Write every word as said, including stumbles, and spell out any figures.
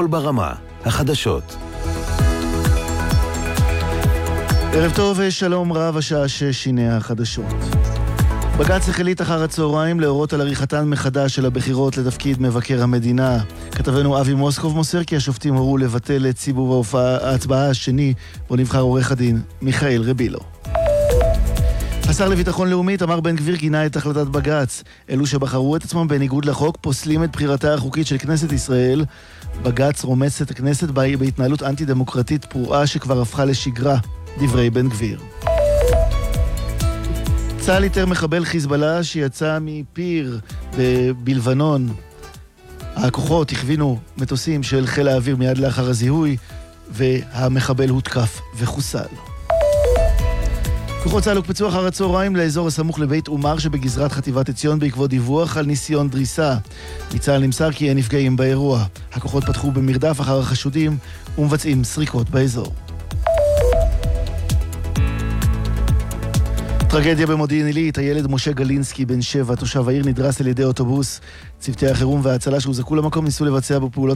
קול ברמה, החדשות. ערב טוב ושלום רב, השעה שש, הנה החדשות. בג"ץ החליט אחר הצהריים להורות על עריכתן מחדש של הבחירות לתפקיד מבקר המדינה. כתבנו אבי מוסקוב מוסר כי השופטים הורו לבטל את סיבוב ההצבעה השני, בו נבחר עורך הדין מיכאל רבילו. השר לביטחון לאומי תמר בן גביר גינה את החלטת בג"ץ. אלו שבחרו את עצמם בניגוד לחוק פוסלים את בחירתה החוקית של כנסת ישראל. בג"ץ רומס את הכנסת בהתנהלות אנטי-דמוקרטית פרועה שכבר הפכה לשגרה, דברי בן גביר. צה"ל איתר מחבל חיזבאללה שיצא מפיר בלבנון. הכוחות הכווינו מטוסים של חיל האוויר מיד לאחר הזיהוי, והמחבל הותקף וחוסל. כוחות צה"ל הוקפצו אחר הצהריים לאזור הסמוך לבית עומר שבגזרת חטיבת עציון בעקבות דיווח על ניסיון דריסה. מצה"ל נמסר כי אין נפגעים באירוע. הכוחות פתחו במרדף אחר החשודים ומבצעים סריקות באזור. טרגדיה במודיעין עילית, הילד משה גלינסקי בן שבע, תושב העיר, נדרס על ידי אוטובוס. צוותי החירום וההצלה שהוזעקו למקום ניסו לבצע בפעולות